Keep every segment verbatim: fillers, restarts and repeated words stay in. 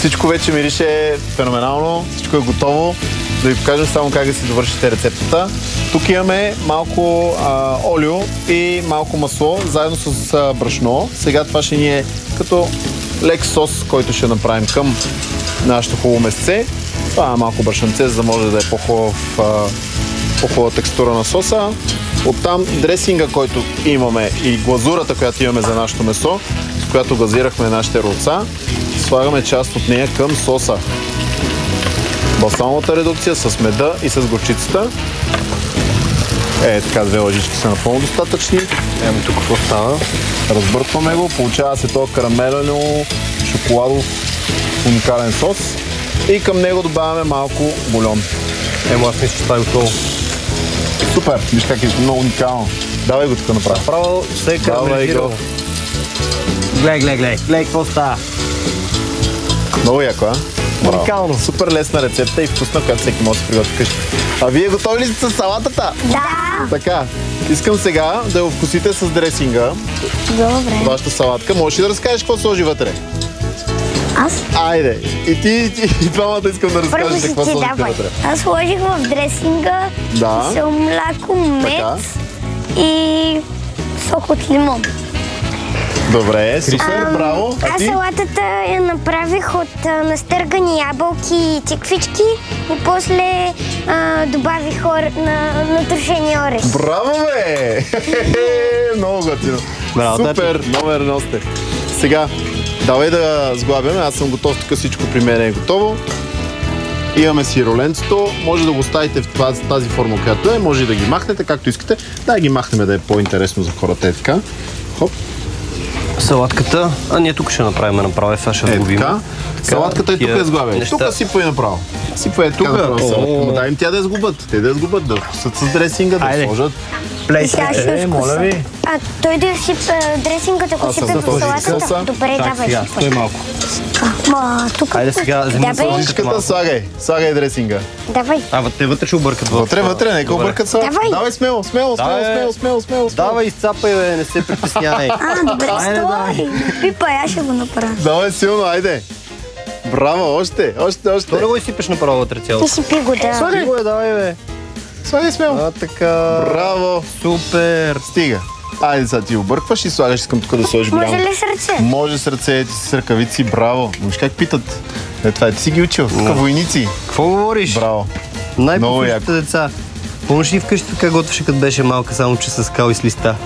Всичко вече мирише феноменално, всичко е готово. Да ви покажем само как да си довършите рецептата. Тук имаме малко а, олио и малко масло, заедно с а, брашно. Сега това ще ни е като лек сос, който ще направим към нашето хубаво месце. Това е малко брашенце, за да може да е по-хубав, а, по-хубава текстура на соса. Оттам дресинга, който имаме и глазурата, която имаме за нашето месо, с която глазирахме нашите ролца, слагаме част от нея към соса. Балсамовата редукция с меда и с горчицата. Е, така две лъжички са напълно достатъчни. Емо тук какво става. Разбъркваме го, получава се този карамелено шоколадов уникален сос. И към него добавяме малко бульон. Емо, аз мисля, че това е готово. Супер, виж как е много уникално. Давай го тук направо. Право се е карамелизирало. Гледай, гледай, гледай. Гледай какво става. Много яко, а? Уникално. Супер лесна рецепта и вкусна, която всеки може да си приготви вкъщи. А вие готови ли сте с салатата? Да! Така, искам сега да я вкусите с дресинга. Добре. Вашата салатка. Можеш ли да разкажеш какво сложи вътре? Аз? Айде, и ти, и, ти, и двамата искам да Първо разкажете си какво ти сложите давай. вътре. Аз сложих в дресинга Да. кисело мляко, мед Така. и сок от лимон. Добре, супер, браво. А Аз ти? салатата я направих от а, настъргани ябълки и тиквички и после а, добавих ор... на, натрошени орес. Браво, бе! Много готино. Браво, Супер, номер едно сте. Сега, давай да сглабяме. Аз съм готов, тук всичко при мен е готово. Имаме си роленцето. Може да го оставите в тази, тази форма, която е. Може и да ги махнете, както искате. Да ги махнем да е по-интересно за хората. Е така. Хоп. Салатката. А ние тук ще направим направо. Това ще Е сглобим. така. Салатката и тук тия е сглабя. неща. Тук сипвай направо. Сипвай е тук направо салатка. Ма дай им тя да я сглобят. Те да я сглобят, да вкусат с дресинга, да Айде. сложат. И сега ще Е, моля изкуса. ви. А той да сип дресингата, ако Аз съм сипе готов в за салатата. соса. Добре, Чак давай. сега, сипай. стой малко. Ма, тук. Айде сега, вземи Да, бе. салатката Лъжичката малко. слагай. Слагай дресинга. Давай. А, те вътре ще объркат. Вътре, вътре, нека Добре. объркат салат. Давай. Давай смело, смело, смело, Давай. смело, смело, смело. смело. Давай, изцапай, бе, не се притеснявай. А, добре, Айде, давай. стой. Пипа, аз ще го направя. Давай силно, айде. Браво, още, още, още. То не го изсипеш направо вътре цяло. Ти сипи го, да. Слагай. Го е, давай, бе. Слагай смело. А, така. Браво. Супер. Стига. Айде сега ти объркваш и слагаш, искам тук да сложиш голямо. Може ли с ръце? Може с ръце, ти с ръкавици, браво. Виж как питат. Е, това е, ти си ги учил. Тук войници. Какво говориш? Браво. Много Най-послушните деца. Помниш ли вкъщи така готвеше, като беше малка, само че с кал и с листа?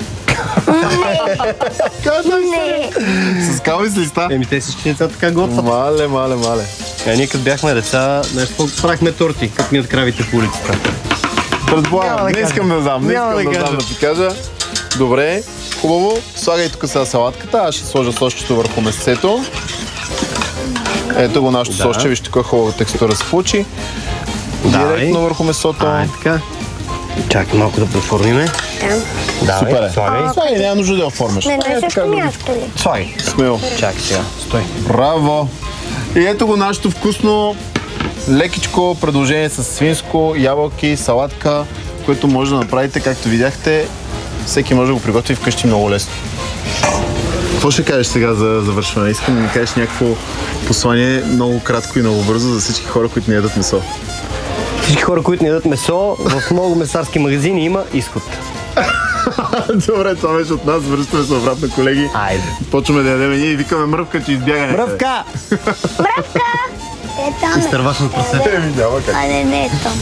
Не. С кави с листа. Еми, те всички деца така готвят. Мале, мале, мале. А ние като бяхме деца, знаеш какво правихме торти, като мият кравите по улицата. Предполагам, Няма да не кажа. искам да знам, не Няма искам да да знам кажа. да ти кажа. Добре, хубаво. Слагай тук сега салатката, аз ще сложа сосчето върху месцето. Ето го нашето Да. сосче, вижте каква хубава текстура се получи. Давай. Директно върху месото. Ай, така. Чакай малко да преформиме. Да. Супер е. Слагай. Слагай, няма нужда да я оформяш. Не, не Е, също така, място ли? Слагай. Смело. Чакай сега. Стой. Браво! И ето го нашето вкусно, лекичко предложение с свинско, ябълки, салатка, което може да направите, както видяхте. Всеки може да го приготви вкъщи много лесно. Какво ще кажеш сега за завършване? Искам да ми кажеш някакво послание много кратко и много бързо за всички хора, които не ядат месо. Всички хора, които не ядат месо, в много месарски магазини има изход. Добре, това беше от нас. Връщаме се обратно, колеги. Айде. Почваме да ядем ние и викаме мръвка, че избяга някъде. Мръвка! Мръвка! Е, там е. Изтърваш от прасето. Еми, няма как. А, не, не е там.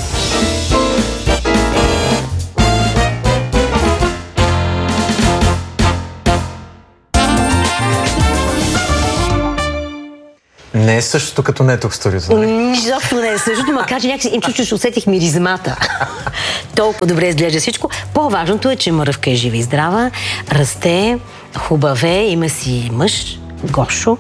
Не е същото като не е тук в студиото. нали? Изобщо не е същото, макар че някакси им чувствам, че усетих миризмата. Толкова добре изглежда всичко. По-важното е, че Мръвка е жива и здрава, расте, хубаве, има си мъж, Гошо.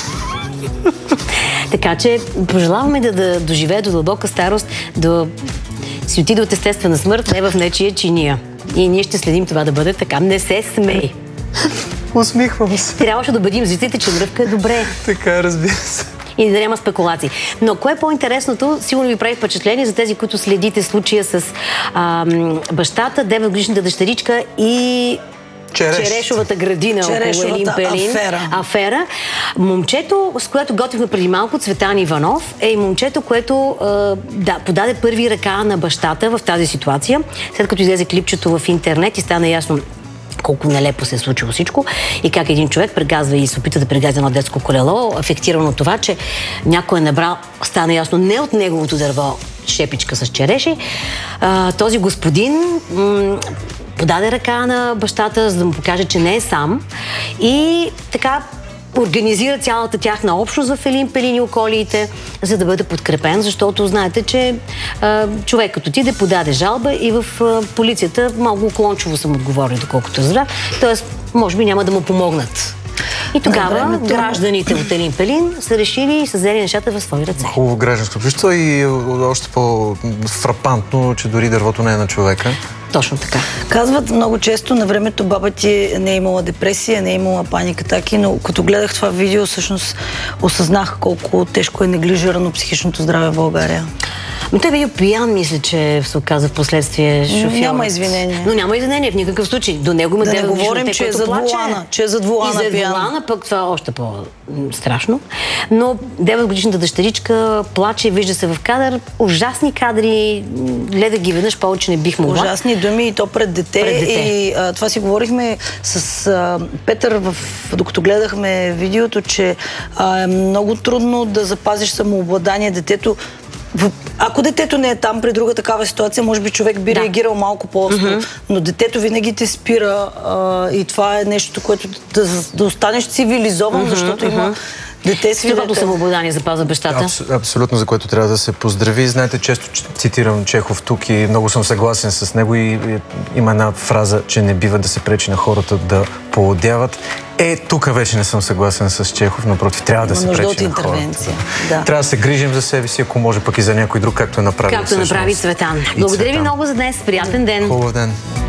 Така че пожелаваме да, да доживее до дълбока старост, да си отиде от естествена смърт, не в нечия чиния. И ние ще следим това да бъде така. Не се смей. Усмихвам се. Трябваше да убедим зрителите, че Мръвка е добре. Така, разбира се. И да няма спекулации. Но кое е по-интересното, сигурно ви прави впечатление за тези, които следите случая с ам, бащата, деветгодишната дъщеричка и Череш. Черешовата градина около Черешовата Елин Пелин. афера. афера. Момчето, с което готвихме преди малко, Цветан Иванов, е и момчето, което а, да, подаде първи ръка на бащата в тази ситуация, след като излезе клипчето в интернет и стана ясно колко нелепо се е случило всичко и как един човек прегазва и се опита да прегазва едно детско колело, афектирано от това, че някой е набрал, стана ясно, не от неговото дърво шепичка с череши. А, този господин м- подаде ръка на бащата, за да му покаже, че не е сам и така организира цялата тяхна общност в Елин Пелин и околиите, за да бъде подкрепен, защото знаете, че а, човек като ти да подаде жалба и в а, полицията малко уклончиво съм отговорили, доколкото разбрах, т.е. може би няма да му помогнат. И тогава времето... гражданите от Елин Пелин са решили и са взели нещата в свои ръце. Хубаво гражданско общество и още по-фрапантно, че дори дървото не е на човека. Точно така. Казват много често, на времето баба ти не е имала депресия, не е имала паникатаки, но като гледах това видео, всъщност осъзнах колко тежко е неглижирано психичното здраве в България. Но той бил пиян, мисля, че се оказа в последствие шофьорът. Няма извинение. Но няма извинение в никакъв случай. До него има да не девет годишно говорим, дете, че е което зад плаче. волана, че е зад волана И пиян. зад волана, пък това е още по-страшно. Но девет годишната дъщеричка плаче, вижда се в кадър. Ужасни кадри. Гледа ги веднъж, повече не бих могла. Ужасни думи и то пред дете. Пред дете. И а, това си говорихме с а, Петър, в, докато гледахме видеото, че а, е много трудно да запазиш самообладание. Детето В... Ако детето не е там при друга такава ситуация, може би човек би да. реагирал малко по-остро, mm-hmm. но детето винаги те спира а, и това е нещо, което да, да останеш цивилизован, mm-hmm, защото mm-hmm. има дете свидетел. Каквото самообладание запазва бащата. Абс, абсолютно, за което трябва да се поздрави. Знаете, често цитирам Чехов тук и много съм съгласен с него и, и има една фраза, че не бива да се пречи на хората да поодяват. Е, тук вече не съм съгласен с Чехов, напротив, трябва да се пречи на хората. Да. Трябва да се грижим за себе си, ако може пък и за някой друг, както е направил. Както направи Цветан. Благодаря ви много за днес. Приятен ден. Хубав ден.